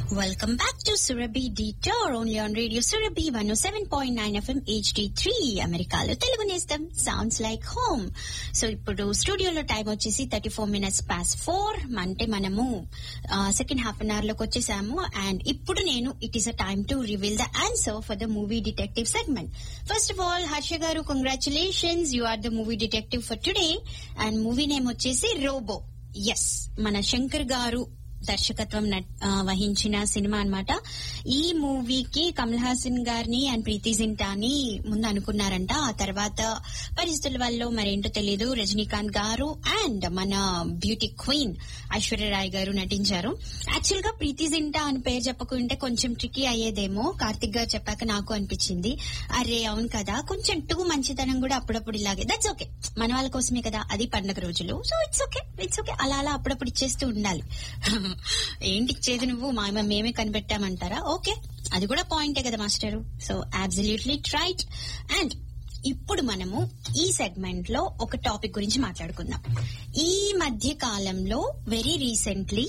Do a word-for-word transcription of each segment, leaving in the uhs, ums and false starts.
Welcome back to Surabhi Detour, only on Radio Surabhi one oh seven point nine F M H D three. అమెరికాలో తెలుగు నేస్తం sounds like home. So ఇప్పుడు స్టూడియోలో time వచ్చేసి thirty four minutes pass four అంటే మనము second half an hour లోకి వచ్చేసాము. And ఇప్పుడు నేను it is a time to reveal the answer for the movie detective segment. First of all Harsha గారు, congratulations, you are the movie detective for today. And movie name వచ్చేసి robo. Yes, మన శంకర్ గారు దర్శకత్వం వహించిన సినిమా అన్నమాట. ఈ మూవీకి కమల్ హాసన్ గారిని అండ్ ప్రీతి జింటాని ముందు అనుకున్నారంట. ఆ తర్వాత పరిస్థితుల వల్ల మరేంటో తెలియదు, రజనీకాంత్ గారు అండ్ మన బ్యూటీ క్వీన్ ఐశ్వర్యరాయ్ గారు నటించారు. యాక్చువల్ గా ప్రీతి జింటా అని పేరు చెప్పకుంటే కొంచెం ట్రికీ అయ్యేదేమో. కార్తిక్ గారు చెప్పాక నాకు అనిపించింది, అరే అవును కదా, కొంచెం టూ మంచితనం కూడా అప్పుడప్పుడు ఇలాగే. దట్స్ ఓకే, మన వాళ్ళ కోసమే కదా, అది పండగ రోజులు. So it's okay, it's okay, అలా అలా అప్పుడప్పుడు ఇచ్చేస్తూ ఉండాలి. ఏంటి ఇచ్చేది నువ్వు, మా మేమే కనిపెట్టామంటారా? ఓకే, అది కూడా పాయింటే కదా master. So absolutely right. And ఇప్పుడు మనము ఈ సెగ్మెంట్ లో ఒక టాపిక్ గురించి మాట్లాడుకుందాం. ఈ మధ్య కాలంలో వెరీ రీసెంట్లీ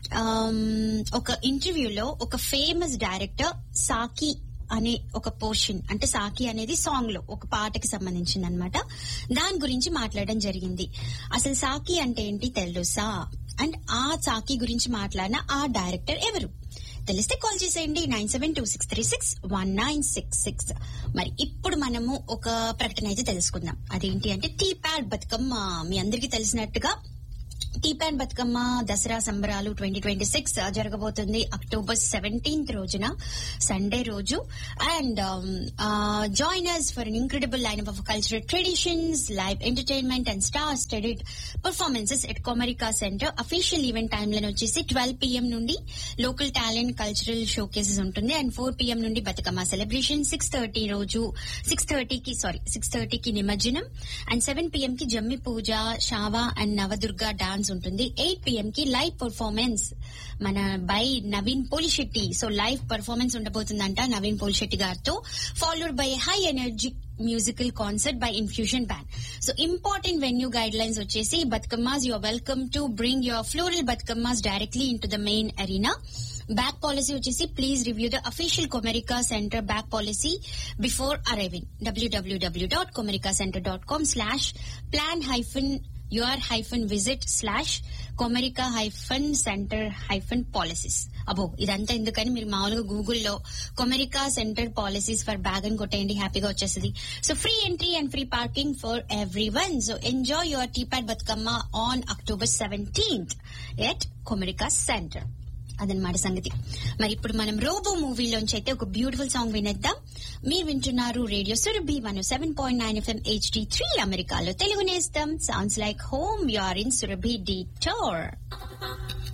ఒక ఇంటర్వ్యూలో ఒక ఫేమస్ డైరెక్టర్ సాకి అనే ఒక పోర్షన్, అంటే సాకి అనేది సాంగ్ లో ఒక పాటకి సంబంధించింది అనమాట, దాని గురించి మాట్లాడడం జరిగింది. అసలు సాకి అంటే ఏంటి తెలుసా? అండ్ ఆ సాకి గురించి మాట్లాడిన ఆ డైరెక్టర్ ఎవరు తెలిస్తే కాల్ చేసేయండి nine seven two six three six one nine six six. మరి ఇప్పుడు మనము ఒక ప్రకటన అయితే తెలుసుకుందాం. అదేంటి అంటే టీ ప్యాడ్ బతుకమ్మ. మీ అందరికీ తెలిసినట్టుగా టీ ప్యాడ్ బతుకమ్మ దసరా సంబరాలు ట్వంటీ ట్వంటీ సిక్స్ జరగబోతుంది అక్టోబర్ సెవెంటీన్త్ రోజున, సండే రోజు. And join us for an incredible lineup of cultural traditions, live entertainment and star-studded performances at Comerica Center. Official event timeline వచ్చేసి twelve PM నుండి local talent cultural showcases ఉంటుంది. And four PM నుండి Bathukamma celebration, six thirty రోజు six థర్టీకి sorry six థర్టీకి నిమజ్జనం, and seven PM కి జమ్మి పూజ, షావా అండ్ నవదుర్గా డాన్స్ ఉంటుంది. ఎయిట్ పిఎం కి లైవ్ పర్ఫార్మెన్స్ మన by Naveen Polisetty. So live performance ఉండబోతుందంట Naveen Polisetty గారితో, followed by high energy musical concert by infusion band. So important venue guide lines వచ్చేసి Bathukammas you are welcome to bring your floral Bathukammas directly in to the main Arena. Back policy వచ్చేసి please review the official Comerica centre back policy before arriving. WWW dot Comerica centre dot com slash plan hyphen your hyphen visit slash comerica hyphen center hyphen policies. అబో ఇదంతా ఎందుకని మీరు మామూలుగా గూగుల్లో Comerica centre policies for bag అని కొట్టేయండి, హ్యాపీగా వచ్చేస్తుంది. So free entry and free parking for every one. So enjoy your టీపాడ్ Bathukamma on October seventeenth at Comerica centre. అదనమాట సంగతి. మరి ఇప్పుడు మనం రోబో మూవీలోంచి అయితే ఒక బ్యూటిఫుల్ సాంగ్ వినేద్దాం. మీరు వింటున్నారు రేడియో సురభి వన్ ఓ seven point nine FM H D three, అమెరికాలో తెలుగు నేస్తం sounds like home. You are in Surabhi detour.